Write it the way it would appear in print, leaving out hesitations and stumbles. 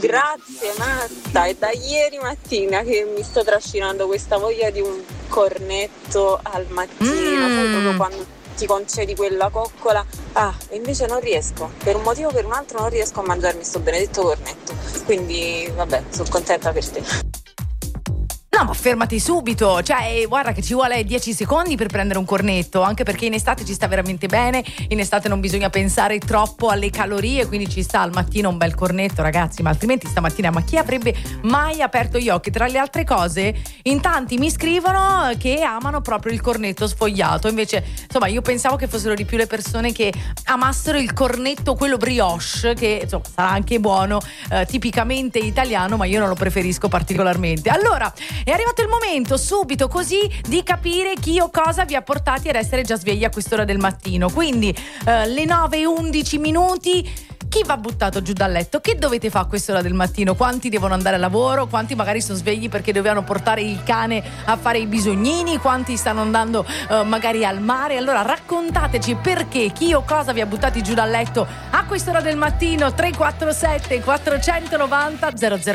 Grazie Marta, è da ieri mattina che mi sto trascinando questa voglia di un cornetto al mattino, sai proprio quando ti concedi quella coccola, e invece non riesco, per un motivo o per un altro non riesco a mangiarmi sto benedetto cornetto, quindi vabbè, sono contenta per te. No, ma fermati subito, cioè guarda che ci vuole 10 secondi per prendere un cornetto, anche perché in estate ci sta veramente bene, in estate non bisogna pensare troppo alle calorie, quindi ci sta al mattino un bel cornetto, ragazzi, ma altrimenti stamattina, ma chi avrebbe mai aperto gli occhi? Tra le altre cose, in tanti mi scrivono che amano proprio il cornetto sfogliato, invece insomma io pensavo che fossero di più le persone che amassero il cornetto, quello brioche, che insomma sarà anche buono, tipicamente italiano, ma io non lo preferisco particolarmente. Allora, è arrivato il momento subito così di capire chi o cosa vi ha portati ad essere già svegli a quest'ora del mattino. Quindi le 9:11, chi va buttato giù dal letto? Che dovete fare a quest'ora del mattino? Quanti devono andare a lavoro? Quanti magari sono svegli perché dovevano portare il cane a fare i bisognini? Quanti stanno andando magari al mare? Allora raccontateci perché, chi o cosa vi ha buttati giù dal letto a quest'ora del mattino. 347 490 00